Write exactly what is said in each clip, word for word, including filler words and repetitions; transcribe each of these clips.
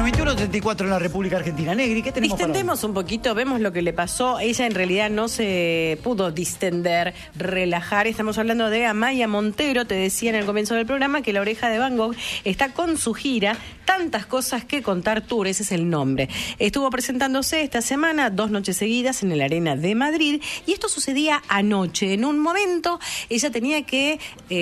veintiuno treinta y cuatro en la República Argentina. Negri, ¿qué tenemos para hoy? Distendemos un poquito, vemos lo que le pasó. Ella en realidad no se pudo distender, relajar. Estamos hablando de Amaya Montero. Te decía en el comienzo del programa que La Oreja de Van Gogh está con su gira Tantas Cosas que Contar Tour, ese es el nombre. Estuvo presentándose esta semana, dos noches seguidas en el Arena de Madrid, y esto sucedía anoche. En un momento ella tenía que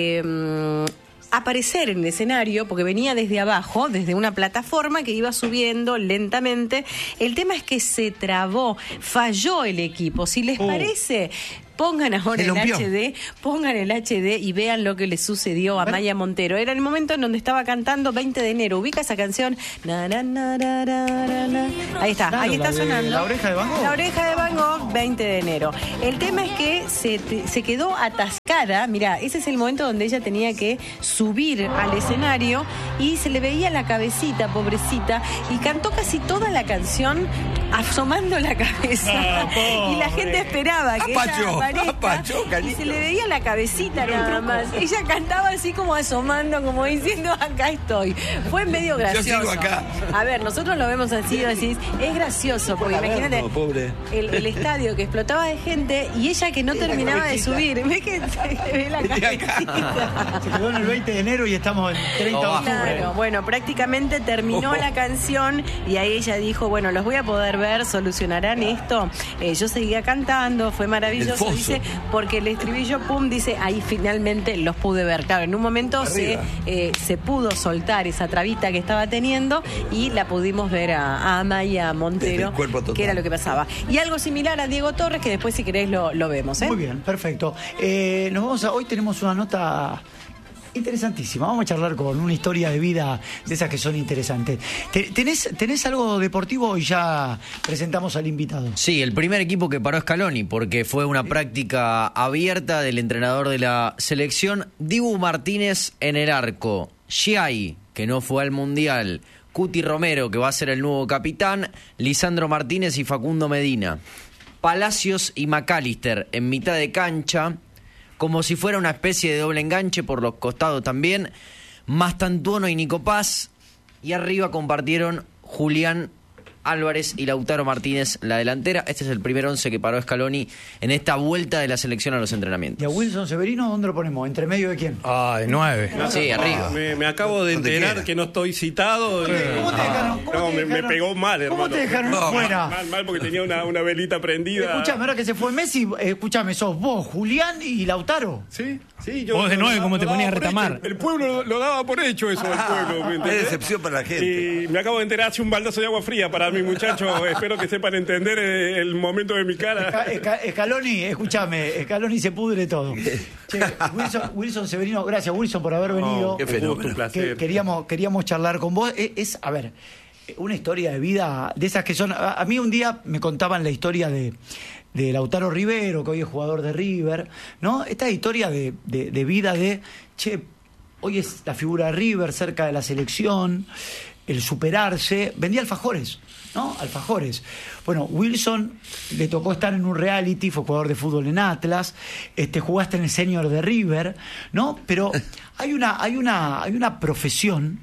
Eh, aparecer en el escenario porque venía desde abajo, desde una plataforma que iba subiendo lentamente. El tema es que se trabó, falló el equipo. Si les oh. parece, pongan ahora el H D, pongan el H D y vean lo que le sucedió a Amaya Montero. Era el momento en donde estaba cantando veinte de enero. ¿Ubica esa canción? Na, na, na, na, na, na. Ahí está, claro, ahí está sonando. La Oreja de Van Gogh. La Oreja de Van Gogh, veinte de enero. El tema es que se, se quedó atascada. Mirá, ese es el momento donde ella tenía que subir al escenario y se le veía la cabecita, pobrecita, y cantó casi toda la canción asomando la cabeza. No, y la gente esperaba que Apacho. ella Apacho, y se le veía la cabecita nada más. Ella cantaba así como asomando, como diciendo, acá estoy. Fue medio gracioso. Yo sigo acá. A ver, nosotros lo vemos así, decís, es gracioso, porque imagínate no, pobre. El, el estadio que explotaba de gente y ella que no terminaba de subir. ¿Ves que se ve la cabecita? Se quedó en el veinte de enero y estamos en treinta de octubre. Claro, bueno, prácticamente terminó oh. la canción y ahí ella dijo, bueno, los voy a poder ver, solucionarán esto. Eh, yo seguía cantando, fue maravilloso. Dice, porque el estribillo, pum, dice, ahí finalmente los pude ver. Claro, en un momento se, eh, se pudo soltar esa trabita que estaba teniendo y la pudimos ver a, a Amaya Montero, que era lo que pasaba. Y algo similar a Diego Torres, que después si querés lo, lo vemos. ¿eh? Muy bien, perfecto. Eh, nos vamos a, hoy tenemos una nota interesantísima. Vamos a charlar con una historia de vida de esas que son interesantes. ¿Tenés, tenés algo deportivo y ya presentamos al invitado? Sí, el primer equipo que paró Scaloni, porque fue una práctica abierta del entrenador de la selección. Dibu Martínez en el arco. Giai, que no fue al Mundial. Cuti Romero, que va a ser el nuevo capitán. Lisandro Martínez y Facundo Medina. Palacios y McAllister en mitad de cancha, como si fuera una especie de doble enganche por los costados también. Mastantuono y Nico Paz. Y arriba compartieron Julián Álvarez y Lautaro Martínez la delantera. Este es el primer once que paró Scaloni en esta vuelta de la selección a los entrenamientos. ¿Y a Wilson Severino dónde lo ponemos? ¿Entre medio de quién? Ah, de nueve. Sí, arriba. Me, me acabo de enterar que no estoy citado. ¿Cómo te dejaron? ¿Cómo No, te me, dejaron? me pegó mal, hermano. ¿Cómo te dejaron no, fuera? Mal, mal, porque tenía una, una velita prendida. Escuchame, ahora que se fue Messi, escuchame, sos vos, Julián y Lautaro. Sí, sí. Yo, vos de nueve, lo, ¿cómo te lo ponías a daba por retamar? hecho. El pueblo lo, lo daba por hecho eso, el pueblo. ¿Me Es decepción para la gente. Y me acabo de enterar, hace un baldazo de agua fría para mi muchacho. Espero que sepan entender el momento de mi cara. Scaloni, escúchame, Scaloni se pudre todo. Che, Wilson, Wilson Severino, gracias Wilson por haber venido. Oh, qué fenómeno. Un placer. Que, queríamos, queríamos charlar con vos. Es, es, a ver, una historia de vida de esas que son. A, a mí un día me contaban la historia de, de Lautaro Rivero, que hoy es jugador de River, ¿no? Esta historia de, de, de vida de, che, hoy es la figura de River cerca de la selección, el superarse. Vendía alfajores, ¿no? Alfajores. Bueno, Wilson le tocó estar en un reality, fue jugador de fútbol en Atlas, este, jugaste en el senior de River, ¿no? Pero hay una, hay una, hay una profesión,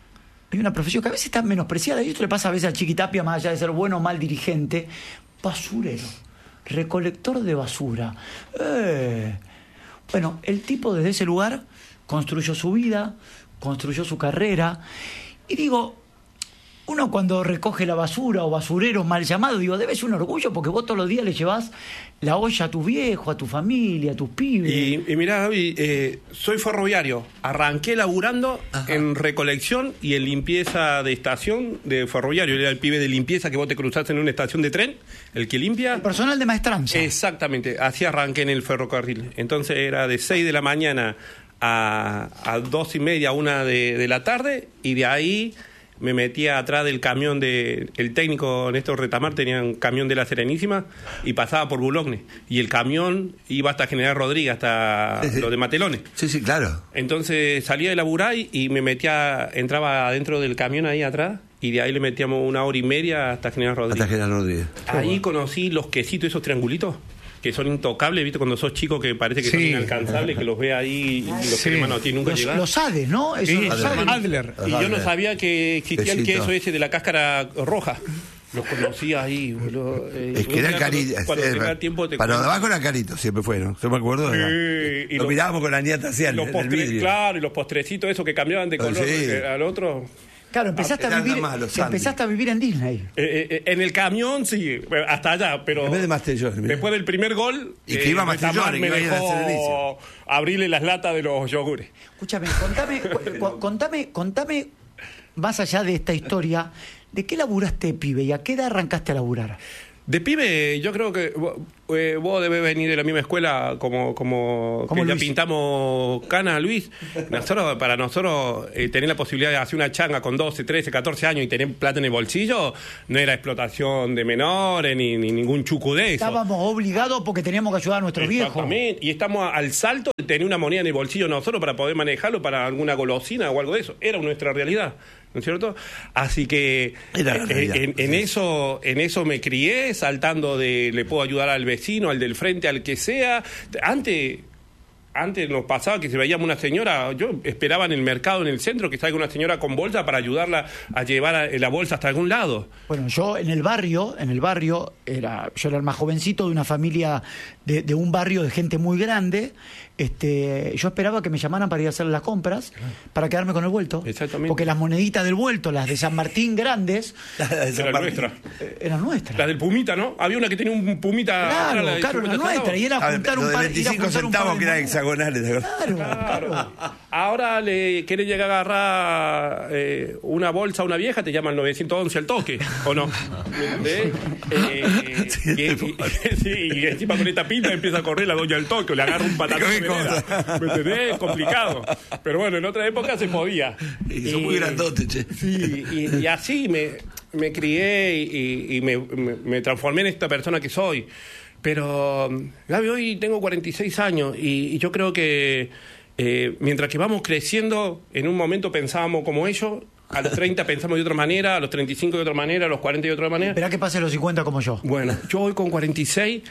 hay una profesión que a veces está menospreciada, y esto le pasa a veces al Chiquitapia, más allá de ser bueno o mal dirigente, basurero, recolector de basura. Eh. Bueno, el tipo desde ese lugar construyó su vida, construyó su carrera, y digo, uno cuando recoge la basura o basurero mal llamado, digo, debe ser un orgullo porque vos todos los días le llevás la olla a tu viejo, a tu familia, a tus pibes. Y, y mirá, Gaby, eh, soy ferroviario. Arranqué laburando Ajá. en recolección y en limpieza de estación de ferroviario. Era el pibe de limpieza que vos te cruzaste en una estación de tren, el que limpia. El personal de maestranza. Exactamente, así arranqué en el ferrocarril. Entonces era de seis de la mañana a, a dos y media, una de, de la tarde, y de ahí me metía atrás del camión de... El técnico Néstor Retamar tenía un camión de la Serenísima y pasaba por Boulogne. Y el camión iba hasta General Rodríguez, hasta sí, sí. lo de Matelones. Sí, sí, claro. Entonces salía de laburar y me metía... Entraba adentro del camión ahí atrás y de ahí le metíamos una hora y media hasta General Rodríguez. Hasta General Rodríguez. Ahí conocí los quesitos, esos triangulitos. que son intocables, ¿viste? Cuando sos chico que parece que Sí. son inalcanzables, que los ve ahí y los Sí. seres humanos a ti nunca Los, llegan. los Hades, ¿no? Eso, Sí, los Adler. Hades. Adler. Y yo no sabía que existía el Besito. queso ese de la cáscara roja. Los conocía ahí, boludo. Eh, Es que un era día carito. Cuando, cuando tenga tiempo te Para cuento. de abajo era carito, siempre fueron. Yo me acuerdo. Sí, era- y lo los- mirábamos con la nieta hacia el, Los el postre- vidrio. claro, y los postrecitos esos que cambiaban de Ah, color sí. eh, al otro. Claro, empezaste a Eran vivir, nada más los empezaste a vivir en Disney. Eh, eh, eh, en el camión, sí, hasta allá, pero En vez de Mastellón, mirá. después del primer gol, Y que iba a Betamar Mastellón, me que iba a ir al dejó servicio. abrirle las latas de los yogures. Escúchame, contame, cu- cu- contame, contame, más allá de esta historia, ¿de qué laburaste, pibe? ¿Y a qué edad arrancaste a laburar? De pibe, yo creo que vos, eh, vos debés venir de la misma escuela como como, Como que ya Luis. pintamos cana, Luis. Nosotros, para nosotros, eh, tener la posibilidad de hacer una changa con doce, trece, catorce años y tener plata en el bolsillo, no era explotación de menores ni, ni ningún chucu de eso. Estábamos obligados porque teníamos que ayudar a nuestros viejos. Exactamente. Y estamos al salto de tener una moneda en el bolsillo nosotros para poder manejarlo para alguna golosina o algo de eso. Era nuestra realidad, ¿no es cierto? Así que Era la eh, realidad. en, en eso en eso me crié, saltando de le puedo ayudar al vecino, al del frente, al que sea. Antes Antes nos pasaba que si veíamos una señora, yo esperaba en el mercado, en el centro, que salga una señora con bolsa para ayudarla a llevar a- la bolsa hasta algún lado. Bueno, yo en el barrio, en el barrio, era, yo era el más jovencito de una familia de, de un barrio de gente muy grande. Este, yo esperaba que me llamaran para ir a hacer las compras, para quedarme con el vuelto. Exactamente. Porque las moneditas del vuelto, las de San Martín grandes, Era nuestra. eh, eran nuestras. La del Pumita, ¿no? Había una que tenía un Pumita. Claro, la del claro, era cincuenta nuestra. Y era Ah, juntar lo un de par, ir a veinticinco juntar un par centavos de que eran monedas. hexagonales, ¿te acordás? Claro, Claro. claro. Ahora le querés llegar a agarrar eh, una bolsa a una vieja, te llaman nueve once al toque, ¿o no? ¿Me entendés? Eh, Sí, y, y- sí, y encima con esta pinta empieza a correr la doña al toque, o le agarra un patacón. ¿Qué de cosa? vereda. ¿Me entendés? Complicado. Pero bueno, en otra época se podía. Y son muy grandotes, che. Sí, y, y así me, me crié y, y me, me- me transformé en esta persona que soy. Pero, Gaby, hoy tengo cuarenta y seis años y, y yo creo que eh, mientras que vamos creciendo, en un momento pensábamos como ellos, a los treinta pensamos de otra manera, a los treinta y cinco de otra manera, a los cuarenta de otra manera. Esperá que pase los cincuenta como yo. Bueno, yo hoy con cuarenta y seis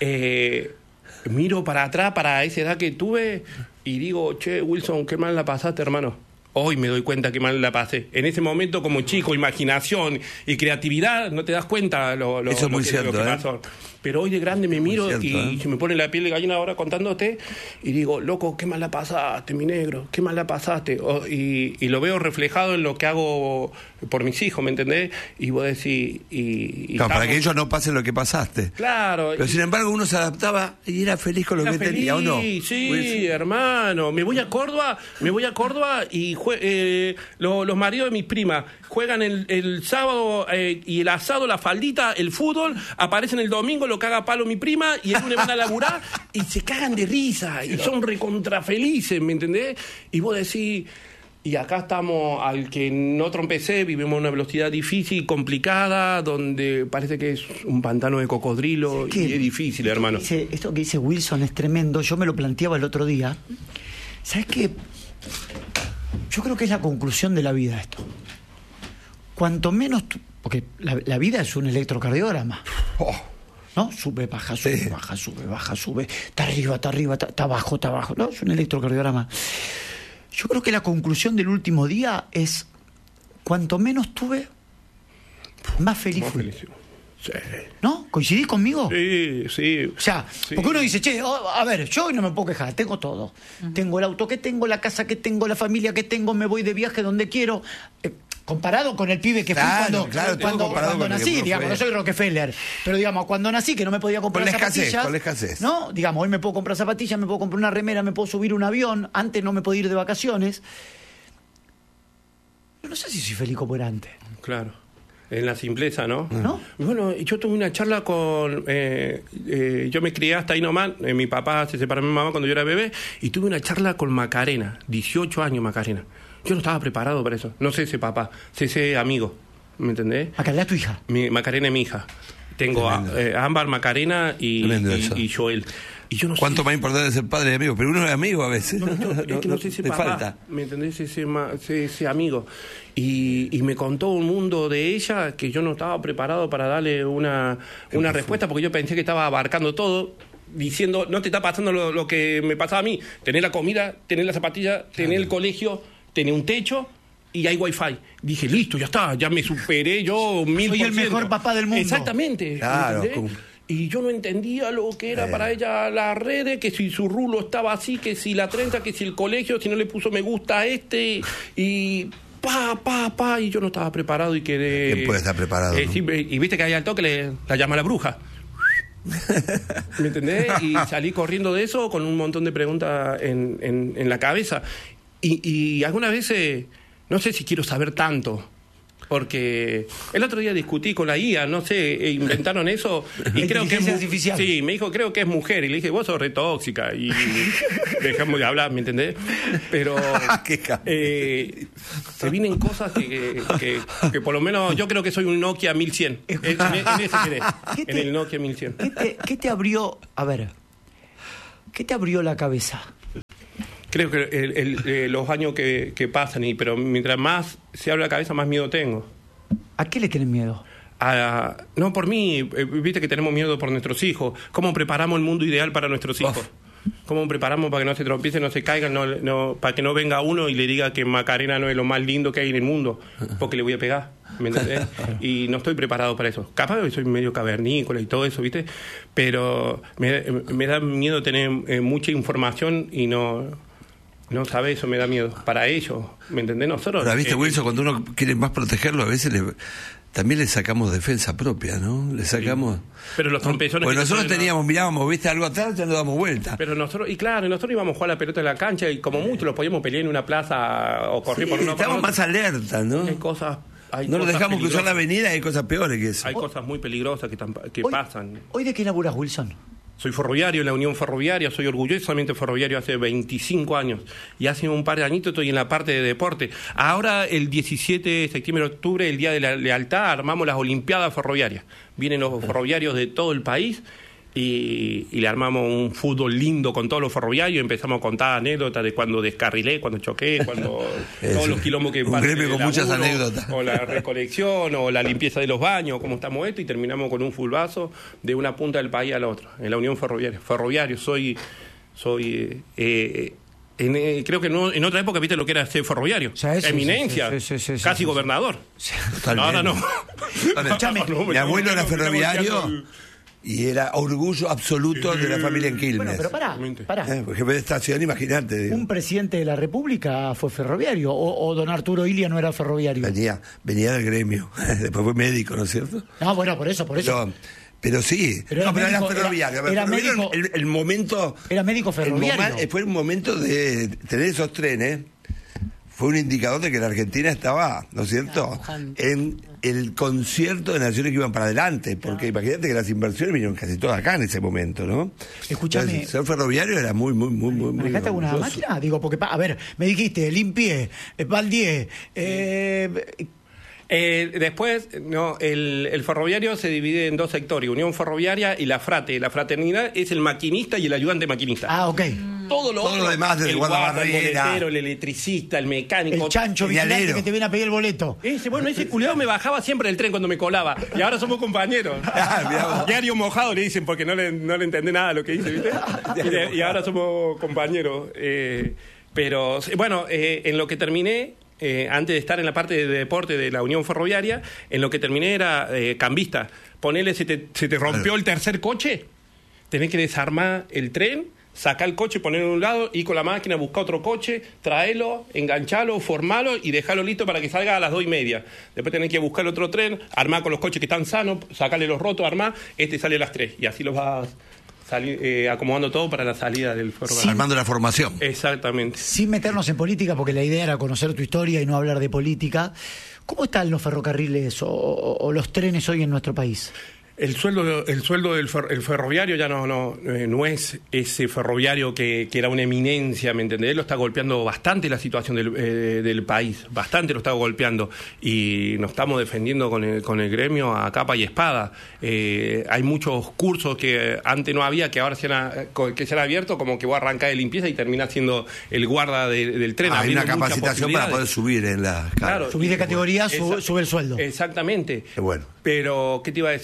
eh, miro para atrás, para esa edad que tuve, y digo, che, Wilson, qué mal la pasaste, hermano. Hoy me doy cuenta que mal la pasé. En ese momento, como chico, imaginación y creatividad, no te das cuenta lo, lo, Eso es lo muy que, cierto, lo que ¿eh? pasó. Pero hoy de grande me miro cierto, y ¿eh? se me pone la piel de gallina ahora contándote y digo, loco, qué mal la pasaste, mi negro, qué mal la pasaste. O- y, y lo veo reflejado en lo que hago por mis hijos, ¿me entendés? Y vos decís... Y, y Claro, para estamos- que ellos no pasen lo que pasaste. Claro. Pero sin embargo uno se adaptaba y era feliz con lo Era que feliz, tenía, ¿o no? sí, Wilson. hermano. Me voy a Córdoba, me voy a Córdoba y jue- eh, lo- los maridos de mis primas juegan el, el sábado eh, y el asado, la faldita, el fútbol, aparecen el domingo, lo caga a palo mi prima y el lunes van a laburar y se cagan de risa y son recontra felices, ¿me entendés? Y vos decís... Y acá estamos, al que no trompecé, vivimos a una velocidad difícil, complicada, donde parece que es un pantano de cocodrilo ¿Qué? y es difícil, hermano. Dice- esto que dice Wilson es tremendo. Yo me lo planteaba el otro día. ¿Sabes qué? Yo creo que es la conclusión de la vida esto. Cuanto menos... tú- porque la, la vida es un electrocardiograma. ¿No? Sube, baja, sube, Sí. baja, sube, baja, sube. Está arriba, está arriba, está, está abajo, está abajo. ¿No? Es un electrocardiograma. Yo creo que la conclusión del último día es... Cuanto menos tuve, más feliz Más fui. feliz. Sí. ¿No? ¿Coincidís conmigo? Sí, sí. O sea, Sí. porque uno dice, che, oh, a ver, yo hoy no me puedo quejar, tengo todo. Tengo el auto que tengo, la casa que tengo, la familia que tengo, me voy de viaje donde quiero. Eh, comparado con el pibe que fui Claro, cuando, claro, todo cuando, comparado cuando con el que nací, uno digamos, fue. no soy Rockefeller, pero digamos, cuando nací que no me podía comprar Con la escasez, zapatillas. con la escasez. No, digamos, hoy me puedo comprar zapatillas, me puedo comprar una remera, me puedo subir un avión, antes no me podía ir de vacaciones. Yo no sé si soy feliz como era antes. Claro. En la simpleza, ¿no? ¿No? Bueno, yo tuve una charla con... eh, eh, yo me crié hasta ahí nomás. eh, mi papá se separó de mi mamá cuando yo era bebé. Y tuve una charla con Macarena. dieciocho años, Macarena. Yo no estaba preparado para eso. No sé ese papá. Sé ese amigo. ¿Me entendés? Acá es tu hija. Mi, Macarena es mi hija. Tengo a, Tremendo. eh, Ámbar, Macarena y, Tremendo y, eso. y Joel. Y yo no ¿Cuánto sé... más importante es ser padre y amigo? Pero uno es amigo a veces. No, yo- es que no sé si te papá, falta. ¿me entendés? Ese, ma- ese, ese amigo. Y, y me contó un mundo de ella que yo no estaba preparado para darle una, una respuesta porque yo pensé que estaba abarcando todo diciendo, no te está pasando lo, lo que me pasaba a mí. Tener la comida, tener la zapatilla, tener el colegio, tener un techo y hay wifi. Dije, listo, ya está, ya me superé yo mil Soy por el ciento. mejor papá del mundo. Exactamente. Claro, ¿entendés? como- Y yo no entendía lo que era Eh. para ella las redes, que si su rulo estaba así, que si la treinta, que si el colegio, si no le puso me gusta a este, y pa, pa, pa, y yo no estaba preparado y quedé... ¿Quién puede estar preparado, Eh, no? sí, y viste que ahí al toque le, la llama la bruja. ¿Me entendés? Y salí corriendo de eso con un montón de preguntas en, en, en la cabeza. Y, y algunas veces, no sé si quiero saber tanto. Porque el otro día discutí con la I A, no sé, e inventaron eso y La creo que es inteligencia mu- artificial. Sí, me dijo, creo que es mujer y le dije, vos sos re tóxica y dejamos de hablar, ¿me entendés? Pero Qué cabrón. eh, se vienen cosas que, que, que por lo menos yo creo que soy un Nokia mil cien. En, en ese quedé, ¿Qué te- en el Nokia mil cien. ¿Qué te, qué te abrió, a ver, qué te abrió la cabeza? Creo que el- el- eh, los años que, que pasan, y pero mientras más se abre la cabeza, más miedo tengo. ¿A qué le tienen miedo? A- no por mí, eh, viste que tenemos miedo por nuestros hijos. ¿Cómo preparamos el mundo ideal para nuestros hijos? Uf. ¿Cómo preparamos para que no se tropiecen, no se caigan, no, no, para que no venga uno y le diga que Macarena no es lo más lindo que hay en el mundo? Porque le voy a pegar, ¿me entendés? Y no estoy preparado para eso. Capaz que soy medio cavernícola y todo eso, ¿viste? Pero me, me da miedo tener eh, mucha información y no... No sabe, eso me da miedo. Para ellos, ¿me entendés? Nosotros... Ahora, viste, eh, Wilson, cuando uno quiere más protegerlo, a veces le, también le sacamos defensa propia, ¿no? Le sacamos... Pero los trompezones... Pues que te nosotros ponen, ¿no? teníamos, mirábamos, viste, algo atrás, ya nos damos vuelta. Pero nosotros, y claro, y nosotros íbamos a jugar la pelota en la cancha y como mucho lo podíamos pelear en una plaza o correr Sí, por una estamos más alerta, ¿no? Hay cosas... Hay No nos cosas dejamos cruzar la peligrosas. avenida y hay cosas peores que eso. Hay cosas muy peligrosas que, tampa- que Hoy- pasan. ¿Hoy de qué laburas, Wilson? Soy ferroviario en la Unión Ferroviaria, soy orgullosamente ferroviario hace veinticinco años y hace un par de añitos estoy en la parte de deporte. Ahora el diecisiete de septiembre, octubre, el Día de la Lealtad, armamos las Olimpiadas Ferroviarias. Vienen los ferroviarios de todo el país y, y le armamos un fútbol lindo con todos los ferroviarios, empezamos a contar anécdotas de cuando descarrilé, cuando choqué, cuando Eso. todos los quilombos que Un pasan gremio en el con muchas laburo, anécdotas. o la recolección, o la limpieza de los baños, cómo estamos esto, y terminamos con un fulbazo de una punta del país a la otra, en la Unión Ferroviaria. Ferroviario, soy, soy eh, en, eh, creo que no, en otra época viste lo que era ser ferroviario. O sea, eso, Eminencia, sí, sí, sí, sí, casi sí, sí. gobernador. Totalmente. No, ahora no. Escuchame, No, Mi me- abuelo era me- me- me- ferroviario y era orgullo absoluto de la familia en Quilmes. Bueno, pero pará, pará. Eh, porque jefe de estación, imagínate. digo. Un presidente de la República fue ferroviario, o, o don Arturo Ilia no era ferroviario. Venía, venía del gremio. Después fue médico, ¿no es cierto? No, bueno, por eso, por eso. Pero, pero sí, Pero no, era pero era médico, ferroviario. era- era Ferroviario, médico- el, el momento. Era médico el ferroviario. momen- fue un momento de tener esos trenes. Fue un indicador de que la Argentina estaba, ¿no es cierto?, pujante. en el concierto de naciones que iban para adelante. Porque imagínate que las inversiones vinieron casi todas acá en ese momento, ¿no? Escúchame. Entonces, ser ferroviario era muy, muy, muy, muy. muy ¿Manejaste alguna orgulloso. máquina? Digo, porque, pa- a ver, me dijiste, limpié, eh, Valdié, eh, Eh, después, no, el, el ferroviario se divide en dos sectores, Unión Ferroviaria y la Frate. La fraternidad es el maquinista y el ayudante maquinista. ah, ok. Todo lo, Todo otro, lo demás, desde el guardabarrera. guarda, el boletero, el electricista, el mecánico. El chancho el vigilante alero. que te viene a pedir el boleto. Ese, bueno, ese culiado me bajaba siempre del tren cuando me colaba. Y ahora somos compañeros. Ah, mirá vos. Diario mojado le dicen porque no le, no le entendé nada a lo que dice, ¿viste? Y, de- y ahora somos compañeros. Eh, pero, sí, bueno, eh, en lo que terminé, eh, antes de estar en la parte de deporte de la Unión Ferroviaria, en lo que terminé era eh, cambista. Ponele, se te, se te rompió Claro. el tercer coche, tenés que desarmar el tren, sacar el coche, ponerlo en un lado, ir con la máquina, buscar otro coche, traerlo, engancharlo, formarlo y dejarlo listo para que salga a las dos y media. Después tenés que buscar otro tren, armar con los coches que están sanos, sacarle los rotos, armar, este sale a las tres. Y así los vas sali- eh, acomodando todo para la salida del ferrocarril. Armando la formación. Exactamente. Sin meternos en política, porque la idea era conocer tu historia y no hablar de política. ¿Cómo están los ferrocarriles o, o- o los trenes hoy en nuestro país? El sueldo, el sueldo del fer- el ferroviario ya no, no, eh, no es ese ferroviario que, que era una eminencia, ¿me entendés? Lo está golpeando bastante la situación del, eh, del país, bastante lo está golpeando y nos estamos defendiendo con el, con el gremio a capa y espada. Eh, hay muchos cursos que antes no había, que ahora se han, que se han abierto, como que voy a arrancar de limpieza y termina siendo el guarda de- del tren. Ah, hay una abriendo muchas capacitación para poder posibilidades. subir en la. Claro. Subís de categoría, su- Esa- sube el sueldo. Exactamente. Qué bueno. Pero, ¿qué te iba a decir?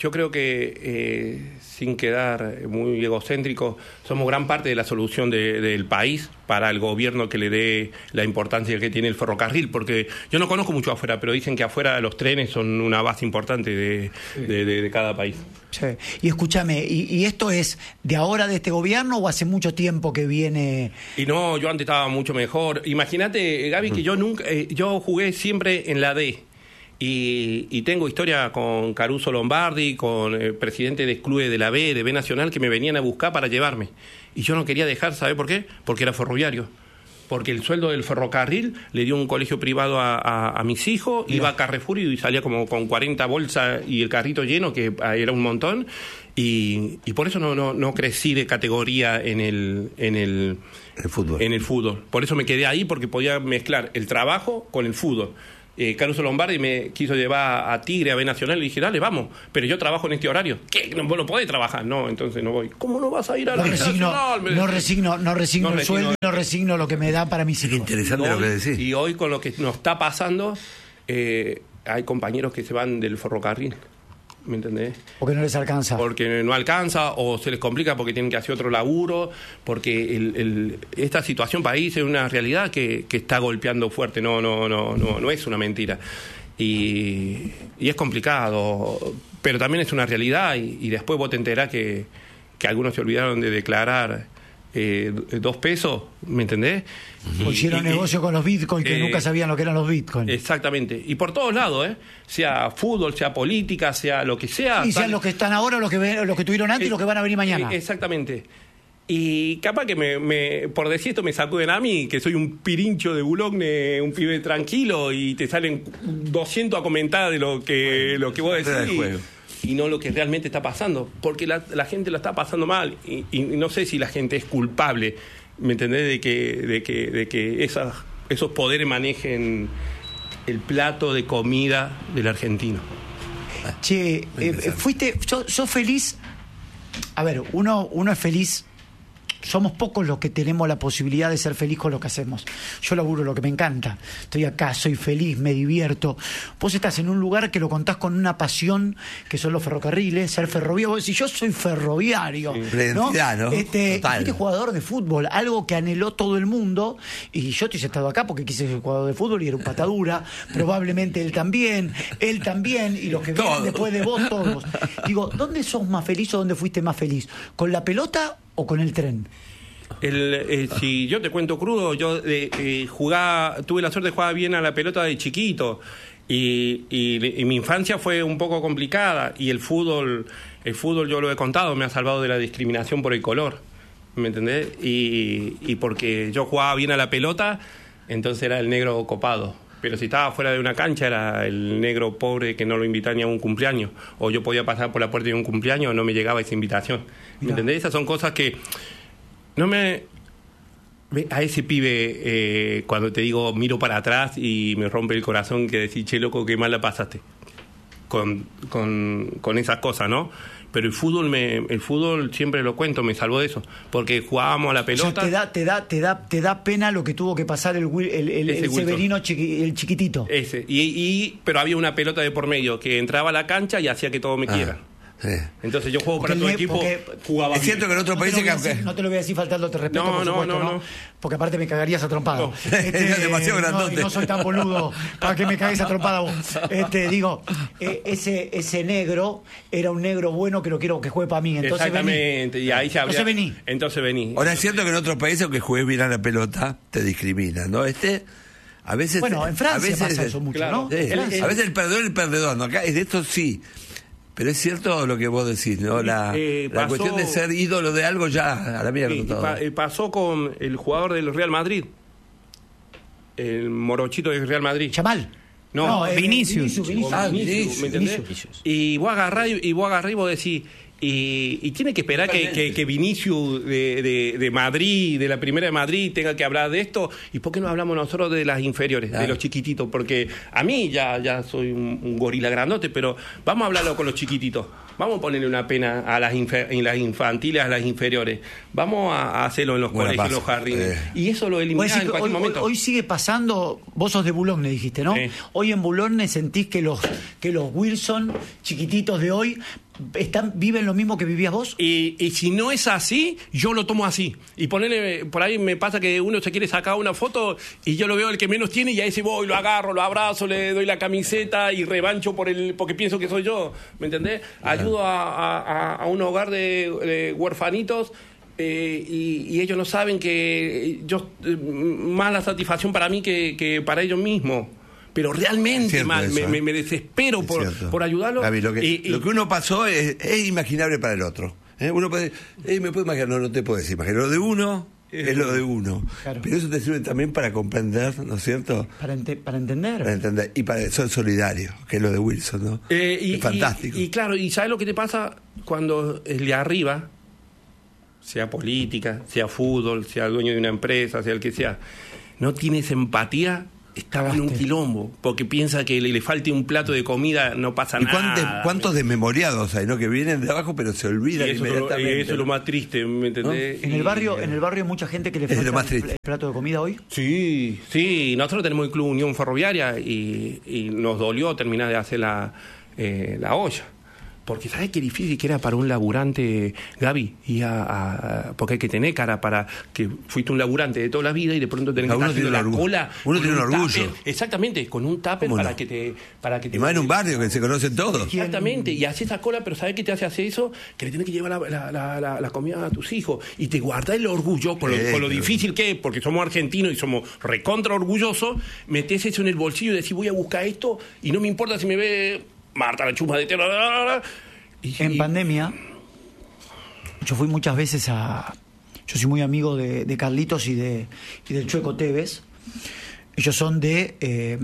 yo creo que, eh, sin quedar muy egocéntrico, somos gran parte de la solución de, del país para el gobierno que le dé la importancia que tiene el ferrocarril, porque yo no conozco mucho afuera, pero dicen que afuera los trenes son una base importante de, sí. de, de, de cada país. Sí. Y escúchame, ¿y, ¿y esto es de ahora de este gobierno o hace mucho tiempo que viene? Y no, yo antes estaba mucho mejor. Imagínate, Gaby, que yo nunca, eh, yo jugué siempre en la D. Y, y tengo historia con Caruso Lombardi, con el presidente del club de la B, de B Nacional, que me venían a buscar para llevarme. Y yo no quería dejar, ¿sabe por qué? Porque era ferroviario. Porque el sueldo del ferrocarril le dio un colegio privado a, a, a mis hijos, Mira. iba a Carrefour y salía como con cuarenta bolsas y el carrito lleno, que era un montón. Y, y por eso no, no, no crecí de categoría en el, en el, el fútbol. en el fútbol. Por eso me quedé ahí, porque podía mezclar el trabajo con el fútbol. Eh, Caruso Lombardi me quiso llevar a Tigre, a B Nacional, y le dije, dale, vamos, pero yo trabajo en este horario. ¿Qué? ¿No, vos no podés trabajar? No, entonces no voy. ¿Cómo no vas a ir a la no resigno, Nacional? Me no resigno, no resigno no el resigno, sueldo, no resigno lo que me da para mis hijos. Interesante hoy, lo que decís. Y hoy con lo que nos está pasando, eh, hay compañeros que se van del ferrocarril. ¿Me entendés? Porque no les alcanza. Porque no alcanza o se les complica porque tienen que hacer otro laburo, porque el, el, esta situación país es una realidad que, que está golpeando fuerte, no, no, no, no, no es una mentira. Y, y es complicado, pero también es una realidad y, y después vos te enterás que, que algunos se olvidaron de declarar eh, dos pesos, ¿me entendés? O hicieron y, negocio y, con los bitcoins, que eh, nunca sabían lo que eran los bitcoins. Exactamente, y por todos lados, ¿eh? Sea fútbol, sea política, sea lo que sea. Y sean los que están ahora, los que, ven, los que tuvieron antes eh, y los que van a venir mañana. Eh, exactamente. Y capaz que me, me por decir esto me sacuden a mí, que soy un pirincho de Boulogne, un pibe tranquilo, y te salen doscientos a comentar de lo que, lo que vos decís. Y no lo que realmente está pasando, porque la, la gente lo está pasando mal y, y no sé si la gente es culpable, ¿me entendés? De que, de que, de que esas, esos poderes manejen el plato de comida del argentino. Che, eh, fuiste, sos, sos feliz. A ver, uno, uno es feliz. Somos pocos los que tenemos la posibilidad de ser feliz con lo que hacemos. Yo laburo lo que me encanta. Estoy acá, soy feliz, me divierto. Vos estás en un lugar que lo contás con una pasión, que son los ferrocarriles, ser ferroviario. Vos decís, yo soy ferroviario. Sí. ¿No? ¿no? Este, fuiste jugador de fútbol, algo que anheló todo el mundo. Y yo estoy sentado acá porque quise ser jugador de fútbol y era un patadura. Probablemente él también, él también, y los que vienen después de vos todos. Digo, ¿dónde sos más feliz o dónde fuiste más feliz? ¿Con la pelota o con el tren? El, eh, si yo te cuento crudo, yo eh, eh, jugaba, tuve la suerte de jugar bien a la pelota de chiquito y, y, y mi infancia fue un poco complicada y el fútbol, el fútbol yo lo he contado, me ha salvado de la discriminación por el color, ¿me entendés? Y, y porque yo jugaba bien a la pelota, entonces era el negro copado. Pero si estaba fuera de una cancha era el negro pobre que no lo invitaba ni a un cumpleaños. O yo podía pasar por la puerta de un cumpleaños y no me llegaba esa invitación. ¿Me no. entendés? Esas son cosas que no me... A ese pibe, eh, cuando te digo, miro para atrás y me rompe el corazón que decís, che, loco, qué mal la pasaste. Con, con, con esas cosas, ¿no? Pero el fútbol, me, el fútbol siempre lo cuento, me salvó de eso, porque jugábamos a la pelota. O sea, te da, te da, te da, te da pena lo que tuvo que pasar el, el, el, el Severino chiqui, el chiquitito. Ese, y, y, pero había una pelota de por medio que entraba a la cancha y hacía que todo me quiera. Ah. Sí. Entonces yo juego porque para todo el equipo, jugaba es cierto bien. Que en otro país no, te no te lo voy a decir faltándote respeto, no, por no, supuesto, no, ¿no? no, porque aparte me cagarías a trompada. No. Este, es demasiado grandote. No, no soy tan boludo para que me cagues a trompada vos. Este, digo, eh, ese ese negro era un negro bueno que lo quiero que juegue para mí. Entonces exactamente, vení. Y ahí se habría... Entonces vení. Entonces vení. Ahora es cierto que en otros países, aunque juegues bien a la pelota, te discriminan, ¿no? Este... A veces, bueno, en Francia a veces, pasa eso mucho, claro, ¿no? Sí, el, el, a veces el perdedor es el perdedor, ¿no? Acá de esto sí. Pero es cierto lo que vos decís, ¿no? La, eh, pasó, la cuestión de ser ídolo de algo ya a la mierda. Eh, todo. Pa, eh, pasó con el jugador del Real Madrid, el morochito del Real Madrid. Chamal. No, no eh, Vinicius. Vinicius, Vinicius. Ah, Vinicius, ¿me entendés? Vinicius. Y vos agarrás y vos agarrás y vos decís... Y, y tiene que esperar que, que, que Vinicius de, de, de Madrid, de la primera de Madrid, tenga que hablar de esto. ¿Y por qué no hablamos nosotros de las inferiores, claro, de los chiquititos? Porque a mí ya, ya soy un, un gorila grandote, pero vamos a hablarlo con los chiquititos. Vamos a ponerle una pena a las, infer, en las infantiles, a las inferiores. Vamos a, a hacerlo en los Buena colegios, en los jardines. Eh. Y eso lo eliminamos en cualquier hoy, momento. Hoy, hoy sigue pasando, vos sos de Boulogne, dijiste, ¿no? Sí. Hoy en Boulogne sentís que los, que los Wilson chiquititos de hoy están, viven lo mismo que vivías vos. Y, y si no es así, yo lo tomo así. Y ponele, por ahí me pasa que uno se quiere sacar una foto y yo lo veo el que menos tiene y a ese voy, lo agarro, lo abrazo, le doy la camiseta y revancho por el porque pienso que soy yo, ¿me entendés? Claro. Ayudo a, a, a un hogar de, de huerfanitos. Eh, y, y ellos no saben que yo eh, más la satisfacción para mí que, que para ellos mismos. Pero realmente mal, eso, me, ¿eh? me desespero por, por ayudarlos. Gaby, lo, que, y, y... lo que uno pasó es, es imaginable para el otro. ¿eh? Uno puede, eh, me puedo imaginar, no, no te puedo decir, imaginar. Lo de uno es, es lo de uno. Claro. Pero eso te sirve también para comprender, ¿no es cierto? Para, ente para entender. Para entender. Y para ser solidario, que es lo de Wilson, ¿no? Eh, y, es fantástico. Y, y claro, ¿y sabes lo que te pasa cuando el de arriba, sea política, sea fútbol, sea dueño de una empresa, sea el que sea, no tienes empatía? Estaba en un quilombo, porque piensa que le, le falte un plato de comida, no pasa ¿Y nada. ¿Cuántos, cuántos desmemoriados hay, no? Que vienen de abajo, pero se olvidan y eso inmediatamente. Lo, y eso es lo más triste, ¿me entendés? ¿No? En el barrio, y, en el barrio hay mucha gente que le falta el, el plato de comida hoy. Sí, sí. Nosotros tenemos el Club Unión Ferroviaria y, y nos dolió terminar de hacer la, eh, la olla. Porque ¿sabes qué difícil que era para un laburante, Gaby? Y a, a, porque hay que tener cara para que fuiste un laburante de toda la vida y de pronto tenés que estar haciendo la cola. Uno tiene un orgullo. Tupper, exactamente, con un tupper para no? que te... Para que te y más en un barrio que se conocen todos. Exactamente, y haces esa cola, pero ¿sabes qué te hace hacer eso? Que le tienes que llevar la, la, la, la, la comida a tus hijos. Y te guardás el orgullo, por lo, eh, por lo difícil que es, porque somos argentinos y somos recontra orgullosos, metés eso en el bolsillo y decís, voy a buscar esto, y no me importa si me ve... Marta la chuma de tierra. Y, en pandemia, yo fui muchas veces a... Yo soy muy amigo de, de Carlitos y, de, y del Chueco Tevez. Ellos son de... Eh,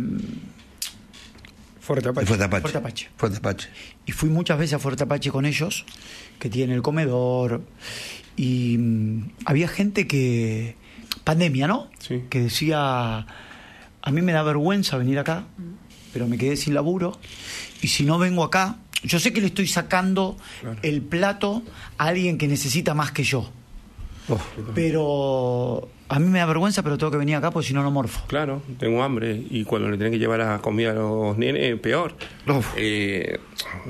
Fuerte Apache. Fuerte Apache. Fuerte Apache. Fuerte Apache. Y fui muchas veces a Fuerte Apache con ellos, que tienen el comedor. Y um, había gente que... Pandemia, ¿no? Sí. Que decía... A mí me da vergüenza venir acá, pero me quedé sin laburo. Y si no vengo acá... Yo sé que le estoy sacando claro. el plato a alguien que necesita más que yo. Oh, pero a mí me da vergüenza, pero tengo que venir acá porque si no, no morfo. Claro, tengo hambre y cuando le tienen que llevar la comida a los nenes, peor. Oh. Eh,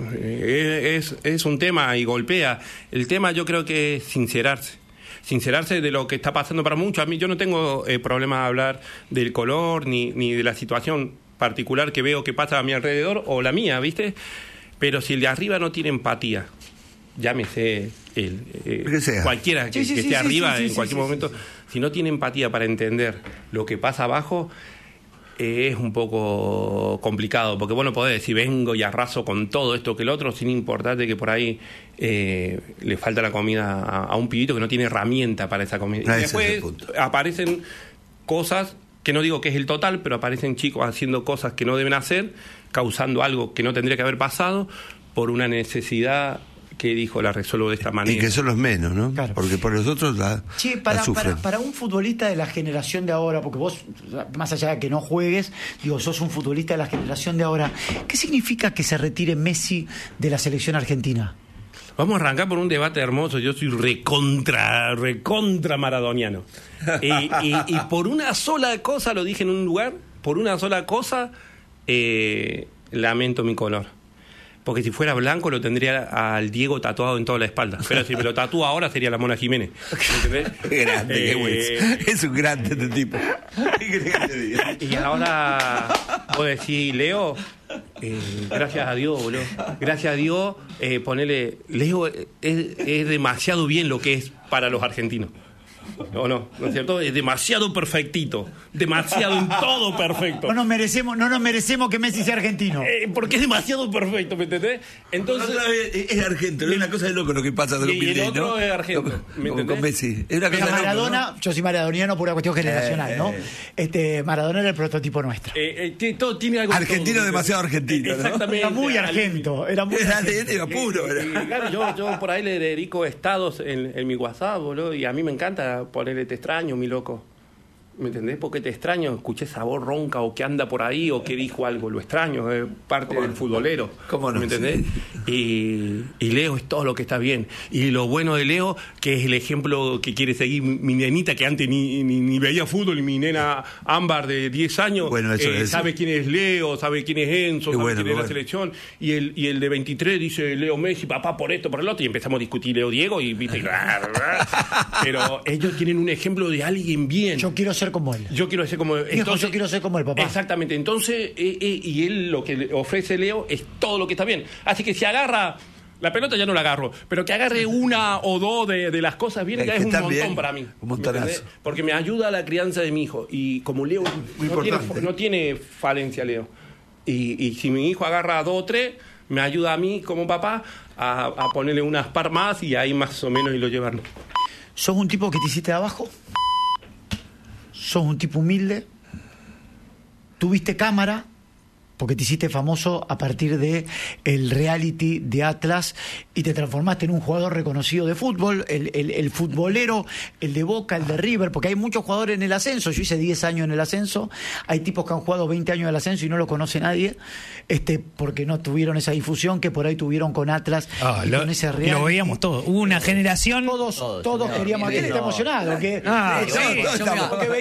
es, es un tema y golpea. El tema yo creo que es sincerarse. Sincerarse de lo que está pasando para muchos. A mí yo no tengo eh, problema de hablar del color ni, ni de la situación particular que veo que pasa a mi alrededor o la mía, ¿viste? Pero si el de arriba no tiene empatía, llámese el, eh, cualquiera que, sí, sí, que esté sí, arriba sí, sí, en cualquier sí, momento, sí, sí. Si no tiene empatía para entender lo que pasa abajo, eh, es un poco complicado, porque vos no podés decir vengo y arraso con todo esto que el otro, sin importarte que por ahí eh, le falta la comida a, a un pibito que no tiene herramienta para esa comida. No, y después aparecen cosas, que no digo que es el total, pero aparecen chicos haciendo cosas que no deben hacer, causando algo que no tendría que haber pasado por una necesidad que dijo la resuelvo de esta manera. Y que son los menos, ¿no? Claro. Porque por los otros la, sí, para, la sufren. Para, para un futbolista de la generación de ahora, porque vos, más allá de que no juegues, digo, sos un futbolista de la generación de ahora, ¿qué significa que se retire Messi de la selección argentina? Vamos a arrancar por un debate hermoso. Yo soy recontra, recontra maradoniano. y, y, y por una sola cosa, lo dije en un lugar, por una sola cosa... Eh, lamento mi color, porque si fuera blanco lo tendría al Diego tatuado en toda la espalda, pero si me lo tatúa ahora sería la Mona Jiménez. ¿Entendés? Qué grande, eh, qué es un grande este tipo. Y ahora vos decís, Leo, eh, gracias a Dios, boludo, gracias a Dios, eh, ponele, Leo es, es demasiado bien lo que es para los argentinos. ¿O no? ¿No es cierto? Es demasiado perfectito. Demasiado en todo perfecto. No nos merecemos, no nos merecemos que Messi sea argentino. Eh, porque es demasiado perfecto, ¿me entendés? Entonces. Es, es argentino, es una cosa de loco lo que pasa con y, y el otro ¿no? es argentino. ¿Me con, con Messi. Es una cosa de Maradona, loco, ¿no? Yo soy maradoniano por una cuestión generacional, eh, ¿no? Este, Maradona era el prototipo nuestro. Eh, eh, todo tiene algo. Argentino todo, demasiado argentino. Exactamente. Era muy argento. Era muy era, argento. Era puro. Era. Y, y, claro, yo, yo por ahí le dedico estados en, en mi WhatsApp, boludo, y a mí me encanta ponerle te extraño, mi loco. ¿Me entendés? Porque te extraño, escuché esa voz ronca o que anda por ahí o que dijo algo, lo extraño, es parte del futbolero. ¿Cómo no? ¿Me entendés? Y, y Leo es todo lo que está bien. Y lo bueno de Leo, que es el ejemplo que quiere seguir mi nenita, que antes ni, ni, ni veía fútbol, y mi nena Ámbar de diez años, bueno, eso, eh, eso. sabe quién es Leo, sabe quién es Enzo, Qué sabe bueno, quién es bueno. la selección. Y el, y el de veintitrés dice Leo Messi, papá por esto, por el otro, y empezamos a discutir Leo Diego, y viste, pero ellos tienen un ejemplo de alguien bien. Yo quiero ser como él. Yo quiero ser como Viejo, entonces, yo quiero ser como el papá. Exactamente. Entonces, eh, eh, y él lo que le ofrece Leo es todo lo que está bien. Así que si agarra la pelota, ya no la agarro, pero que agarre una o dos de, de las cosas bien, Es ya que es un están montón bien, para mí. un montonazo. ¿Me entendés? Porque me ayuda a la crianza de mi hijo. Y como Leo Muy no tiene, importante. no tiene falencia, Leo. Y, y si mi hijo agarra dos o tres, me ayuda a mí como papá a, a ponerle unas par más y ahí más o menos y lo llevarlo. ¿Sos un tipo que te hiciste de abajo? ¿Sos un tipo humilde? ¿Tuviste cámara? Porque te hiciste famoso a partir de el reality de Atlas y te transformaste en un jugador reconocido de fútbol, el, el, el futbolero, el de Boca, el de River, porque hay muchos jugadores en el ascenso. Yo hice diez años en el ascenso, hay tipos que han jugado veinte años en el ascenso y no lo conoce nadie, este, porque no tuvieron esa difusión que por ahí tuvieron con Atlas Ah, y lo, con ese reality. lo veíamos todo. Hubo una generación. Todos, todos, no, queríamos. mire, Él está no. emocionado. Que, Ah, que- sí, que- todos estamos. que